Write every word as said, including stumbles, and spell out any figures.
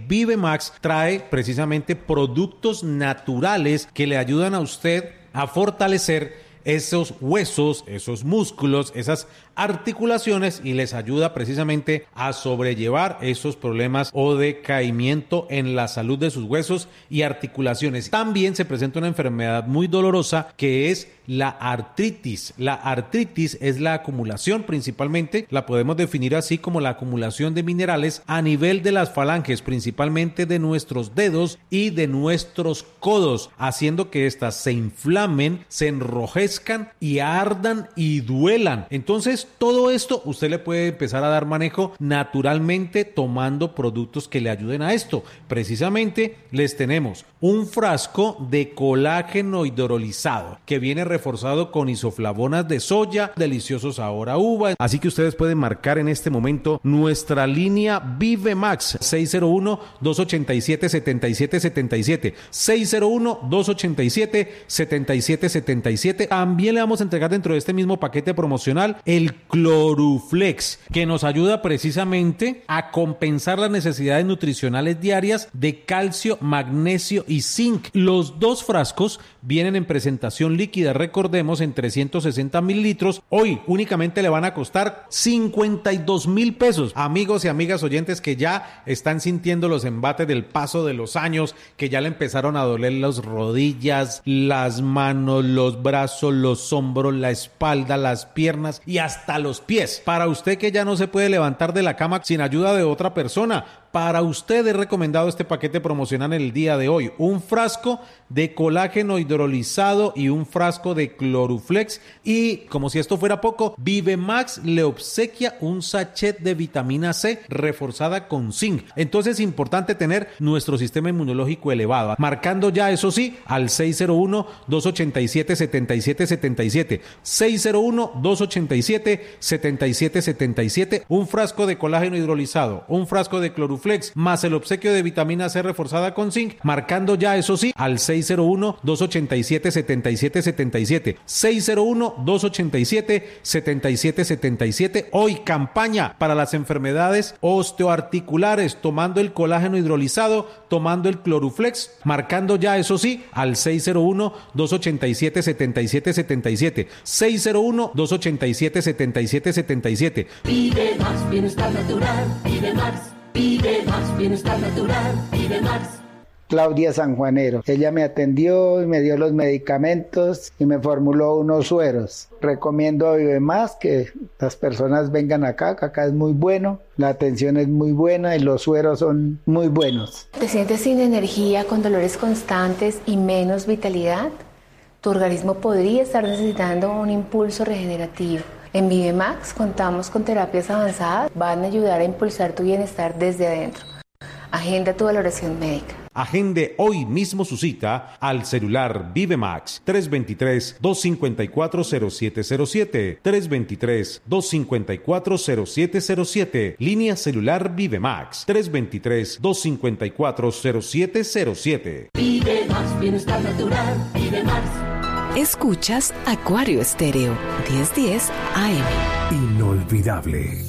ViveMax trae precisamente productos naturales que le ayudan a usted a fortalecer esos huesos, esos músculos, esas articulaciones y les ayuda precisamente a sobrellevar esos problemas o decaimiento en la salud de sus huesos y articulaciones. También se presenta una enfermedad muy dolorosa que es la artritis. La artritis es la acumulación, principalmente la podemos definir así como la acumulación de minerales a nivel de las falanges, principalmente de nuestros dedos y de nuestros codos, haciendo que éstas se inflamen, se enrojezcan y ardan y duelan. Entonces, todo esto usted le puede empezar a dar manejo naturalmente tomando productos que le ayuden a esto. Precisamente les tenemos un frasco de colágeno hidrolizado que viene reforzado con isoflavonas de soya, delicioso sabor a uva. Así que ustedes pueden marcar en este momento nuestra línea ViveMax seis cero uno, dos ocho siete, siete siete siete siete, seis cero uno, dos ocho siete, siete siete siete siete. También le vamos a entregar dentro de este mismo paquete promocional el Cloruflex, que nos ayuda precisamente a compensar las necesidades nutricionales diarias de calcio, magnesio y zinc. Los dos frascos vienen en presentación líquida, recordemos, en trescientos sesenta mililitros. Hoy únicamente le van a costar cincuenta y dos mil pesos. Amigos y amigas oyentes que ya están sintiendo los embates del paso de los años, que ya le empezaron a doler las rodillas, las manos, los brazos, los hombros, la espalda, las piernas y hasta los pies. Para usted que ya no se puede levantar de la cama sin ayuda de otra persona, para usted he recomendado este paquete promocional en el día de hoy. Un frasco de colágeno hidrolizado y un frasco de Cloruflex. Y como si esto fuera poco, ViveMax le obsequia un sachet de vitamina C reforzada con zinc. Entonces es importante tener nuestro sistema inmunológico elevado. Marcando ya, eso sí, al seis cero uno, dos ocho siete, siete siete siete siete. seis cero uno, dos ocho siete, siete siete siete siete. Un frasco de colágeno hidrolizado, un frasco de Cloruflex más el obsequio de vitamina C reforzada con zinc, marcando ya, eso sí, al seis cero uno, dos ocho siete, siete siete siete siete, seis cero uno, dos ocho siete, siete siete siete siete. Hoy campaña para las enfermedades osteoarticulares, tomando el colágeno hidrolizado, tomando el Cloruflex, marcando ya, eso sí, al seis cero uno, dos ocho siete, siete siete siete siete, seis cero uno, dos ocho siete, siete siete siete siete. Vive más bienestar natural, vive más. Vive más bienestar natural, vive más. Claudia Sanjuanero. Ella me atendió y me dio los medicamentos y me formuló unos sueros. Recomiendo a ViveMax que las personas vengan acá, que acá es muy bueno, la atención es muy buena y los sueros son muy buenos. ¿Te sientes sin energía, con dolores constantes y menos vitalidad? Tu organismo podría estar necesitando un impulso regenerativo. En ViveMax contamos con terapias avanzadas, van a ayudar a impulsar tu bienestar desde adentro. Agenda tu valoración médica. Agende hoy mismo su cita al celular ViveMax tres dos tres, dos cinco cuatro, cero siete cero siete, tres dos tres, dos cinco cuatro, cero siete cero siete, línea celular ViveMax tres dos tres, dos cinco cuatro, cero siete cero siete. Vive más bienestar natural, vive más. Escuchas Acuario Estéreo, diez diez A M. Inolvidable.